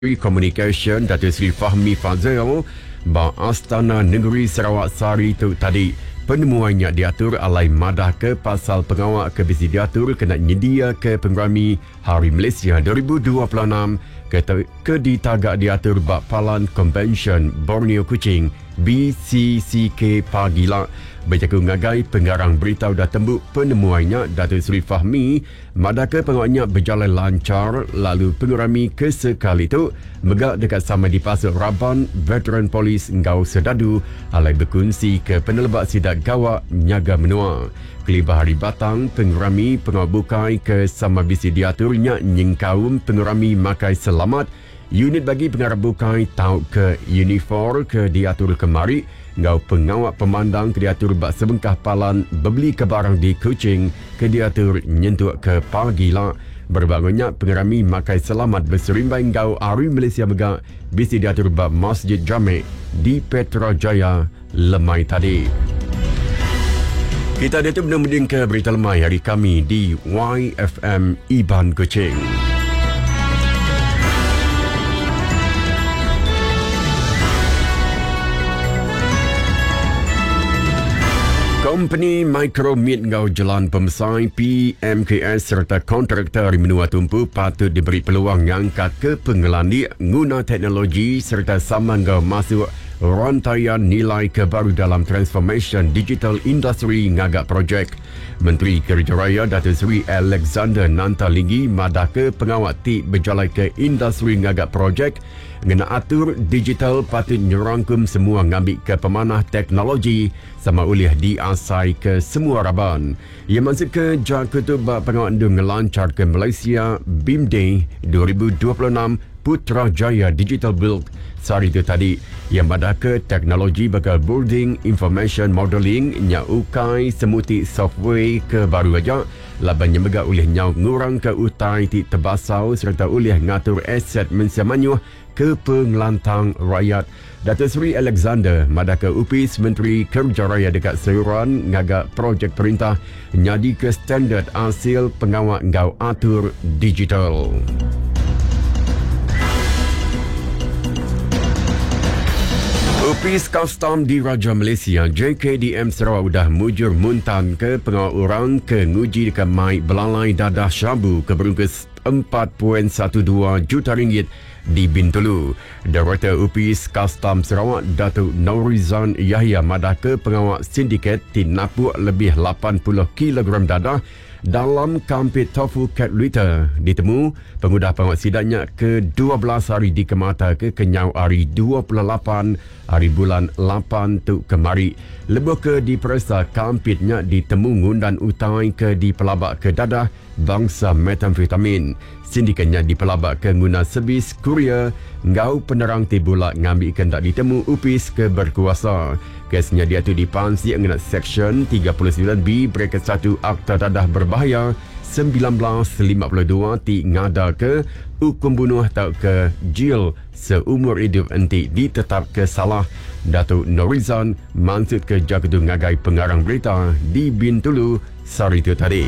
Communication Datuk Seri Fahmi Fazil Ba Astana Negeri Sarawak Sari tu tadi penemuannya diatur alai madah ke pasal pengawal ke bisi diatur kena nyedia ke pengrami Hari Malaysia 2026 ke ditagak diatur bak Palan Convention Borneo Kuching BCCK Pagila. Berjaku ngagai pengarang beritahu dah tembuk penemuannya Datuk Seri Fahmi madaka pengawalnya berjalan lancar lalu pengerami kesekali itu megak dekat sama di Pasir Raban Veteran Polis Ngau Sedadu alai berkunci ke penelebak sidak gawak nyaga menua. Kelibah hari batang pengerami pengawal bukai ke sama bisi diaturnya nyingkaum pengerami makai selamat unit bagi pengarah bukai tahu ke unifor ke diatur kemari ngau pengawak pemandang ke diatur bak sebengkah palan bebeli ke barang di Kuching ke diatur nyentuk ke Pagila. Berbangunnya pengerami makai selamat berserimbai ngau Hari Malaysia megak bisi diatur bak Masjid Jamek di Petrajaya Lemai tadi. Kita ada tu benar-benar ke berita lemai hari kami di YFM Iban Kuching. Company Micromeat Ngau Jalan Pemesai PMKS serta kontraktor menua tumpu patut diberi peluang ngangkat ke pengelandi guna teknologi serta saman ngau masuk rantaian nilai kebaru dalam transformation digital industry ngagak projek. Menteri Kerja Raya Datuk Seri Alexander Nantalingi madah ke pengawat ti berjalan ke industri ngagak projek ngena atur digital patut nyerangkum semua ngambil ke pemanah teknologi sama ulih diasai ke semua raban. Ia maksud ke Jakarta pengawat ndung ngelancar ke Malaysia BIMDE 2026 Putrajaya Digital Build sehari itu tadi yang madah ke teknologi bakal building information modeling nya ukai semuti software ke baru aja laban yang megak ulih nyau ngurang ke utai ti terbasau serta ulih ngatur aset mensiamanyuh ke pengelantang rakyat. Datuk Seri Alexander madah ke upis Menteri Kerja Raya dekat Sayuran ngagak projek perintah nyadi ke standard hasil pengawal ngau atur digital. Upis Custom di Raja Malaysia JKDM Sarawak udah mujur muntan ke pengawal orang ke nguji dekat mai belalai dadah syabu ke berungkus 4.12 juta ringgit di Bintulu. Director Upis Custom Sarawak Datuk Naurizan Yahya madah ke pengawal sindiket tinapuk lebih 80 kg dadah dalam kampit tofu cat litter ditemu pengudah pengawal sidaknya ke 12 hari di Kemata ke kenyau hari 28 hari bulan 8 tu kemari. Lebih ke diperiksa kampitnya ditemu ngundan utai ke di pelabak ke dadah bangsa metamfetamin. Sindikatnya di pelabak ke guna sebis Korea ngau penerang tibulak ngambil kendak ditemu upis ke berkuasa. Kesnya dia tu dipansi mengenai Seksyen 39B Bracket 1 Akta Dadah Berbahaya 1952 ti ngada ke hukum bunuh atau ke jil seumur hidup enti ditetap ke salah. Datuk Norizan mansut ke Jakarta ngagai pengarang berita di Bintulu sehari itu tadi.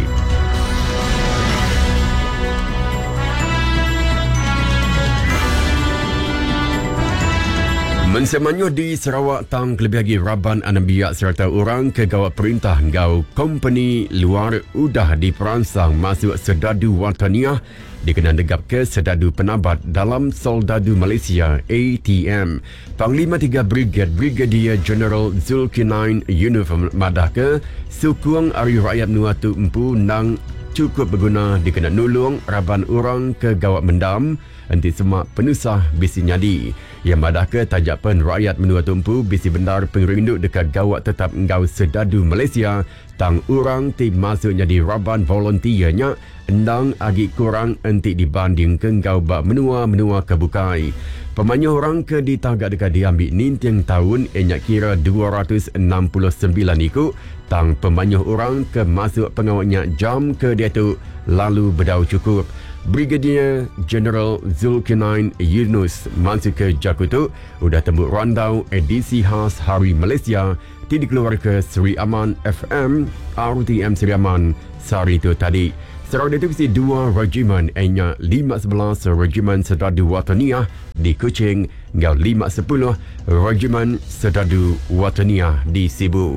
Mensemanyuh di Sarawak tang lebih lagi Raban Anabiak serta orang kegawat perintah ngau company luar udah diperansang masuk Sedadu Wataniah dikenal degap ke Sedadu Penabat dalam Soldadu Malaysia ATM. Panglima 3 Brigadier General Zulkinain Uniform madah ke sukung Ari Rakyat Nuatu Empu nang cukup berguna dikenal nulung Raban orang kegawat mendam anti semak penusah bisi nyadi. Yang madah ke tajapan rakyat menua tumpu bisi bendar pengerinduk dekat gawat tetap ngau Sedadu Malaysia tang urang ti masuk jadi Raban volunteernya endang agi kurang enti dibanding ke ngau bak menua kebukai. Pemanyuh orang ke ditagak dekat diambil ninteng tahun enyak kira 269 ikut tang pemanyuh orang ke masuk pengawalnya jam ke dia tu lalu berdau cukup. Brigadier General Zulkinain Yunus masuk ke Jakarta udah tembuk randau edisi khas Hari Malaysia dikeluarkan ke Seri Aman FM RTM Seri Aman sehari itu tadi. Setelah divisi 2 Regimen Enya 511 Regimen Serdadu Wataniah di Kuching ngau 510 Regimen Serdadu Wataniah di Sibu.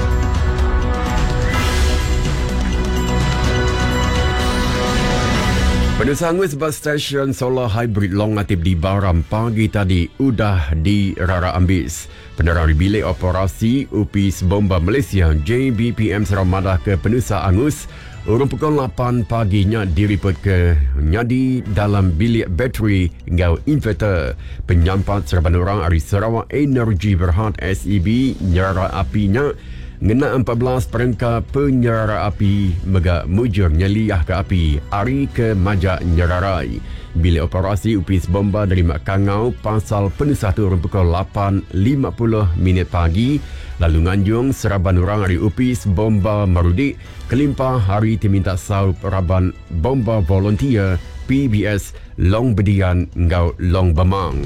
Penusangus bas stesen solar hybrid long aktif di Baram pagi tadi udah di Rara Ambis. Penerang di bilik operasi UPIS Bomba Malaysia JBPM Seramadah ke Penusa Angus urung pukul 8 paginya diripot ke nyadi dalam bilik bateri ngau inverter. Penyampat Serban Orang Ari Sarawak Energy Berhad SEB nyara apinya ngena 14 perangka penyara api mega mujur nyeliah ke api ari ke majak nyerarai. Bilik operasi UPIS Bomba dari Mak Kangau pasal Penusa turun pukul 8.50 minit pagi. Lalu Nganjung Seraban Orang hari UPIS Bomba Marudik Kelimpah hari diminta saup Raban Bomba Volunteer PBS Long Bedian ngau Long Bamang.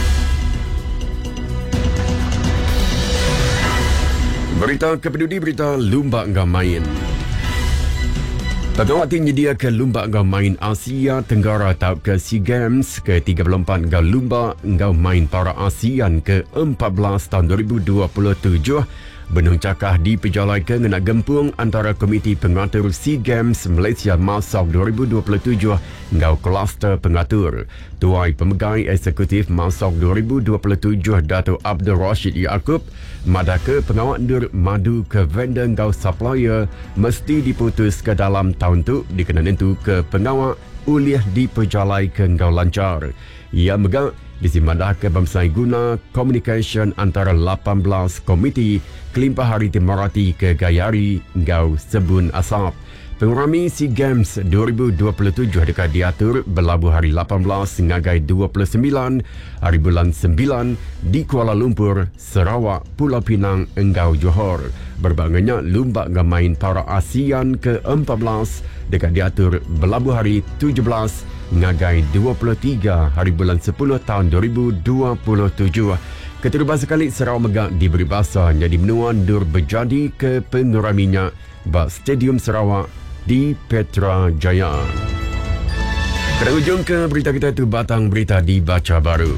Berita kepeduli berita Lumba Ngau Main. Pegawati nyedia ke Lumba Ngau Main Asia Tenggara tahap ke SEA Games ke-34 Ngau Lumba Ngau Main para ASEAN ke-14 tahun 2027 benung cakah diperjalakan ngena gempung antara Komiti Pengatur SEA Games Malaysia Masok 2027 ngau kluster pengatur. Tuai Pemegai Eksekutif Masok 2027 Dato' Abdul Rashid Yaakob madah ke pengawak dur madu ke vendor ngau supplier mesti diputus ke dalam tahun tu dikena nentu ke pengawak uliah diperjalai ke ngau lancar. Ia megak disimadah ke bamsai guna communication antara 18 komiti Kelimpah Hari Timarati ke Gayari ngau Sebun Asap. Pengurami SEA Games 2027 dekat diatur berlabuh hari 18 ngagai 29 hari bulan 9 di Kuala Lumpur, Sarawak, Pulau Pinang, engau Johor. Berbagai Lumba Ngau Main para ASEAN ke-14 dekat diatur berlabuh hari 17 ngagai 23 hari bulan 10 tahun 2027. Keterubah sekali Sarawak Megak diberi bahasa jadi menuan dur berjadi ke penguraminya bak Stadium Sarawak di Petra Jaya. Pada hujung ke berita kita itu batang berita dibaca baru.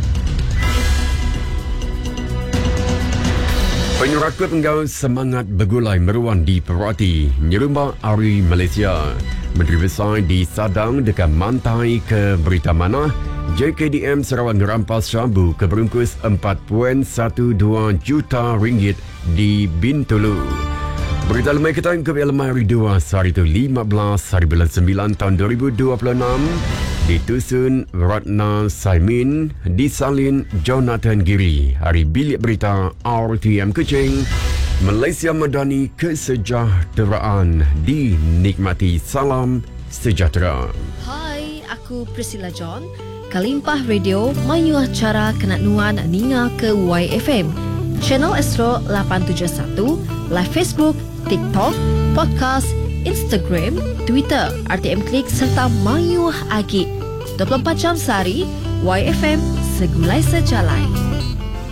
Penyerakut engkau semangat bergulai meruan di Perwati, Nyerumba Ari Malaysia. Menteri Besar di Sadang dekat Mantai ke berita mana? JKDM Sarawak ngerampas Syabu ke berungkus 4.12 juta ringgit di Bintulu. Berita lemah kita ke lemah hari 2 hari itu 15 hari bulan 9 tahun 2026 ditusun Ratna Saimin disalin Jonathan Giri hari bilik berita RTM Kuching. Malaysia Madani kesejahteraan dinikmati. Salam sejahtera. Hai, aku Priscilla John. Kelimpah Radio mayuah cara kenat nuan ninga ke YFM. Channel Astro 871, live Facebook, TikTok, podcast, Instagram, Twitter, RTM Klik serta mayuah agi. 24 jam sehari, YFM segulai sejalai.